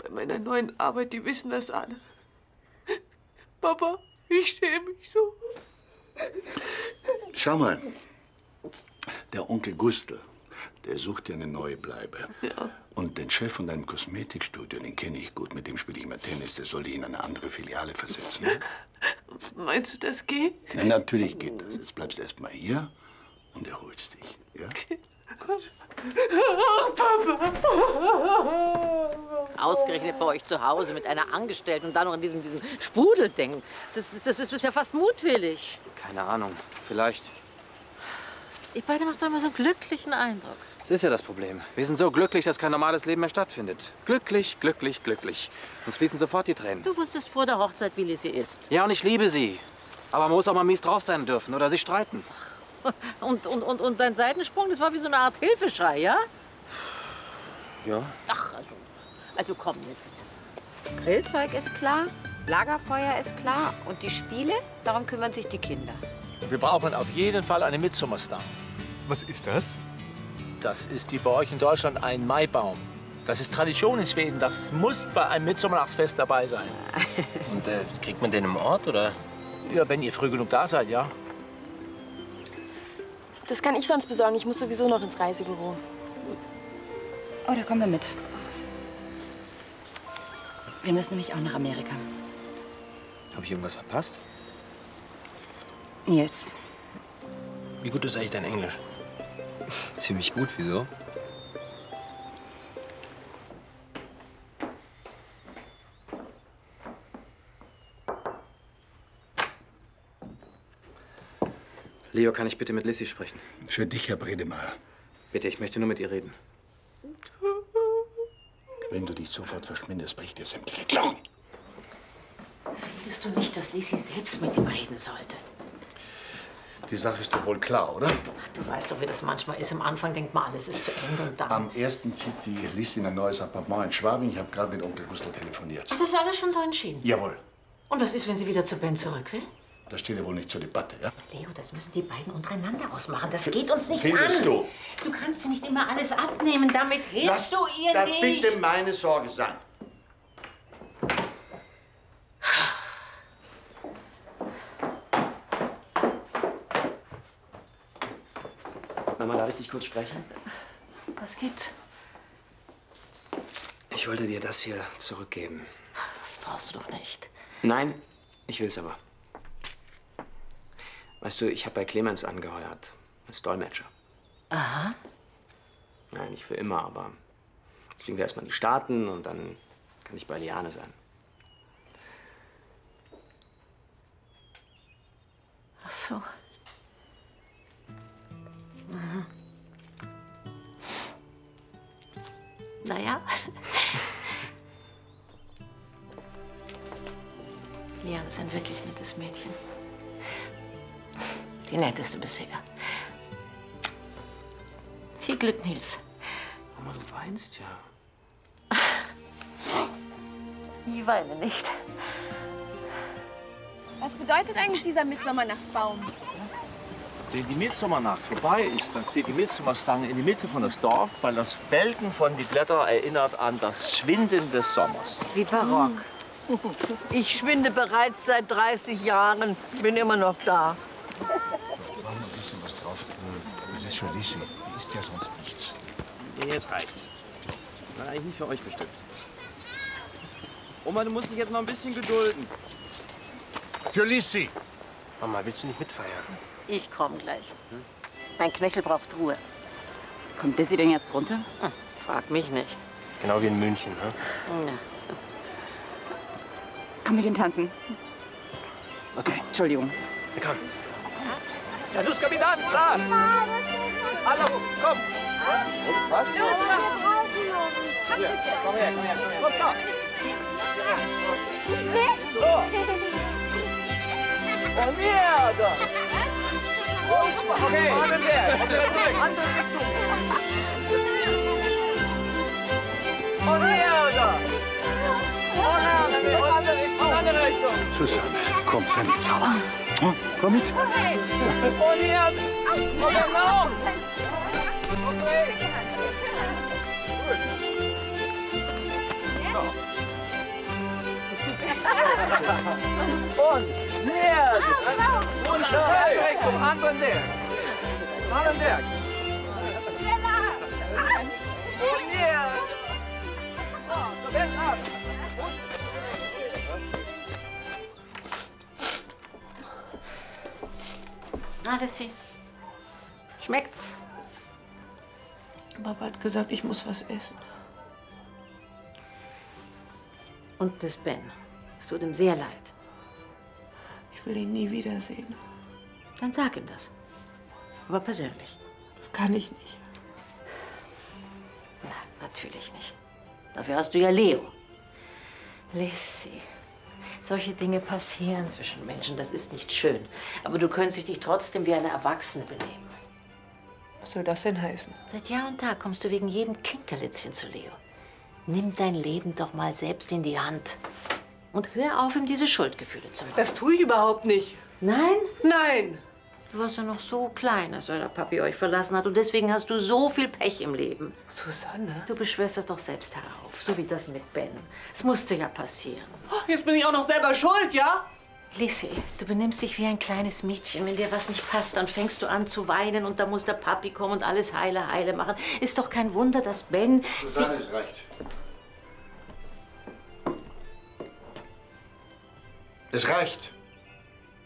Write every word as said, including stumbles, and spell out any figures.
Bei meiner neuen Arbeit, die wissen das alle. Papa, ich schäme mich so. Schau mal, der Onkel Gustl, der sucht dir eine neue Bleibe. Ja. Und den Chef von deinem Kosmetikstudio, den kenne ich gut, mit dem spiele ich immer Tennis, der soll dich in eine andere Filiale versetzen. Meinst du, das geht? Na, natürlich geht das. Jetzt bleibst du erst mal hier und erholst dich. Ja? Okay. Oh, Papa! Ausgerechnet bei euch zu Hause mit einer Angestellten und dann noch in diesem, diesem Sprudelding. Das, das, ist, das ist ja fast mutwillig. Keine Ahnung, vielleicht. Ihr beide macht doch immer so einen glücklichen Eindruck. Das ist ja das Problem. Wir sind so glücklich, dass kein normales Leben mehr stattfindet. Glücklich, glücklich, glücklich. Uns fließen sofort die Tränen. Du wusstest vor der Hochzeit, wie Lissy ist. Ja, und ich liebe sie. Aber man muss auch mal mies drauf sein dürfen oder sich streiten. Und, und, und, und dein Seitensprung, das war wie so eine Art Hilfeschrei, ja? Ja. Ach, also, also komm jetzt. Grillzeug ist klar, Lagerfeuer ist klar und die Spiele, darum kümmern sich die Kinder. Wir brauchen auf jeden Fall eine Midsummerstar. Was ist das? Das ist wie bei euch in Deutschland ein Maibaum. Das ist Tradition in Schweden. Das muss bei einem Mitsommernachtsfest dabei sein. Und äh, kriegt man den im Ort, oder? Ja, wenn ihr früh genug da seid, ja. Das kann ich sonst besorgen. Ich muss sowieso noch ins Reisebüro. Oh, da kommen wir mit. Wir müssen nämlich auch nach Amerika. Habe ich irgendwas verpasst? Nils. Wie gut ist eigentlich dein Englisch? Ziemlich gut, wieso? Leo, kann ich bitte mit Lissy sprechen? Für dich, Herr Bredemeier. Bitte, ich möchte nur mit ihr reden. Wenn du dich sofort verschwindest, bricht dir sämtliche Knochen. Findest du nicht, dass Lissy selbst mit ihm reden sollte? Die Sache ist doch wohl klar, oder? Ach, du weißt doch, wie das manchmal ist. Am Anfang denkt man, alles ist zu Ende und dann... Am ersten zieht die Lissy in ein neues Appartement in Schwabing. Ich habe gerade mit Onkel Gustl telefoniert. Ach, das ist alles schon so entschieden? Jawohl. Und was ist, wenn sie wieder zu Ben zurück will? Das steht ja wohl nicht zur Debatte, ja? Leo, das müssen die beiden untereinander ausmachen. Das geht uns nichts Findest an. du? Du kannst dir nicht immer alles abnehmen. Damit hilfst du ihr das nicht. bitte meine Sorge sein. Mama, darf ich dich kurz sprechen? Was gibt's? Ich wollte dir das hier zurückgeben. Das brauchst du doch nicht. Nein, ich will's aber. Weißt du, ich habe bei Clemens angeheuert. Als Dolmetscher. Aha. Nein, nicht für immer, aber jetzt fliegen wir erstmal in die Staaten und dann kann ich bei Liane sein. Ach so. Mhm. Naja. Liane ist ein wirklich nettes Mädchen. Die netteste bisher. Viel Glück, Nils. Mama, du weinst ja. Ich weine nicht. Was bedeutet eigentlich dieser Mitsommernachtsbaum? Wenn die Mitsommernacht vorbei ist, dann steht die Midsommerstange in die Mitte von das Dorf, weil das Welken von die Blätter erinnert an das Schwinden des Sommers. Wie barock. Ich schwinde bereits seit dreißig Jahren, bin immer noch da. Mach mal ein bisschen was drauf. Das ist für Lissy. Die isst ja sonst nichts. Nee, jetzt reicht's. Nein, eigentlich nicht für euch bestimmt. Oma, du musst dich jetzt noch ein bisschen gedulden. Für Lissy. Mama, willst du nicht mitfeiern? Ich komme gleich. Mein Knöchel braucht Ruhe. Kommt Lissy denn jetzt runter? Hm, frag mich nicht. Genau wie in München, ne? Ja, so. Komm, wir gehen tanzen. Okay. Entschuldigung. Na komm. Ja, los, Kapitän! Da! Alle hoch, komm! Und was? Hier, komm her, komm her, komm her. Komm, da! So! Und Mierda! Okay, Hand her, andere Richtung! Und Mierda! Und andere Richtung, andere Richtung! Susanne, komm, sei nicht sauer. Hm? Komm mit. Und hier! Und genau! Okay! Gut. So. Und näher. Und Richtung, Hand und Berg. Hand und Berg. Und näher. So, Berg ab. Na, Lissy. Schmeckt's? Papa hat gesagt, ich muss was essen. Und das Ben. Es tut ihm sehr leid. Ich will ihn nie wiedersehen. Dann sag ihm das. Aber persönlich. Das kann ich nicht. Na, natürlich nicht. Dafür hast du ja Leo. Lissy, solche Dinge passieren zwischen Menschen. Das ist nicht schön. Aber du könntest dich trotzdem wie eine Erwachsene benehmen. Was soll das denn heißen? Seit Jahr und Tag kommst du wegen jedem Kinkerlitzchen zu Leo. Nimm dein Leben doch mal selbst in die Hand. Und hör auf, ihm diese Schuldgefühle zu machen. Das tue ich überhaupt nicht. Nein? Nein! Du warst ja noch so klein, als euer Papi euch verlassen hat. Und deswegen hast du so viel Pech im Leben. Susanne? Du beschwerst das doch selbst herauf. So wie das mit Ben. Es musste ja passieren. Oh, jetzt bin ich auch noch selber schuld, ja? Lissy, du benimmst dich wie ein kleines Mädchen. Wenn dir was nicht passt, dann fängst du an zu weinen und dann muss der Papi kommen und alles heile, heile machen. Ist doch kein Wunder, dass Ben... Susanne, es reicht. Es reicht.